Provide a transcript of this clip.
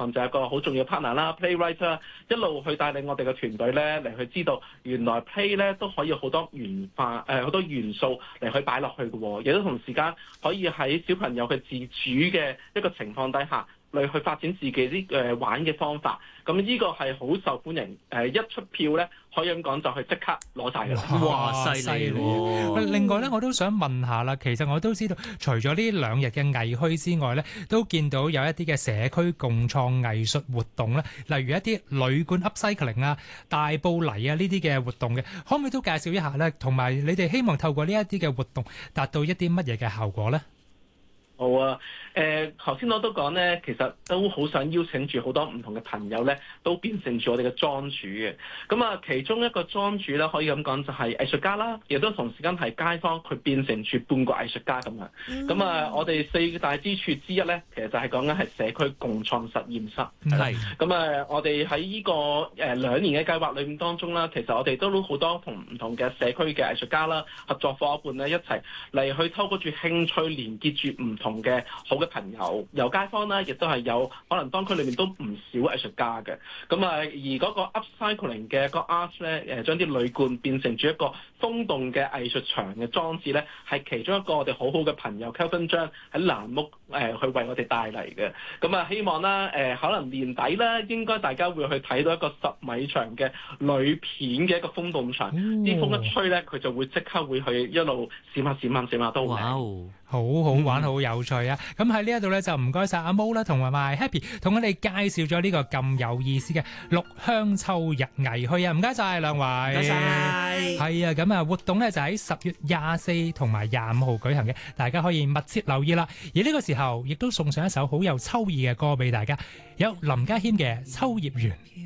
甚至係一個好重要 partner 啦 ，playwright 啦，一路去帶領我哋嘅團隊咧嚟去知道原來 play 咧都可以好多好多元素嚟去擺落去嘅喎，亦都同時間可以喺小朋友嘅自主嘅一個情況底下嚟去發展自己啲玩嘅方法。咁呢個係好受歡迎，一出票咧可以咁講就係即刻攞晒㗎啦。 哇，犀利喎！ 另外咧，我都想問下啦，其實我都知道，除咗呢兩日嘅藝墟之外咧，都見到有一啲嘅社區共創藝術活動咧，例如一啲旅館 upcycling 啊、大埔泥啊呢啲嘅活動嘅，可唔可以都介紹一下咧？同埋你哋希望透過呢一啲嘅活動達到一啲乜嘢嘅效果咧？ 好啊，頭先我都講咧，其實都好想邀請住好多唔同嘅朋友咧，都變成住我哋嘅莊主嘅。咁啊，其中一個莊主咧，可以咁講就係藝術家啦，亦都同時間係街坊，佢變成住半個藝術家咁樣。咁啊，我哋四大支柱之一咧，其實就係講緊係社區共創實驗室。 係。 咁啊，我哋喺呢個2年嘅計劃裏面當中啦，其實我哋都好多同唔同嘅社區嘅藝術家啦、合作伙伴咧一齊嚟去透過住興趣連結住唔同嘅好嘅朋友，有街坊啦，亦都係有可能當區裏面都唔少藝術家嘅。咁啊，而嗰個 upcycling 嘅個 art 咧，將啲鋁罐變成住一個風洞嘅藝術場嘅裝置咧，係其中一個我哋好好嘅朋友 Kelvin 張喺欄目去為我哋帶嚟嘅。咁啊，希望啦可能年底咧，應該大家會去睇到一個10米長嘅鋁片嘅一個風洞場，啲風一吹咧，佢就會即刻會去一路閃下都好靚。 好好玩，好有趣啊！咁喺呢一度咧就唔該晒阿 Mo 啦，同埋 Happy 同我哋介紹咗呢個咁有意思嘅綠香秋日藝墟啊！唔該晒兩位， 唔該晒。 係啊，咁啊活動咧就喺10月24同埋25號舉行嘅，大家可以密切留意啦。而呢個時候亦都送上一首好有秋意嘅歌俾大家，有林家謙嘅《秋葉原》。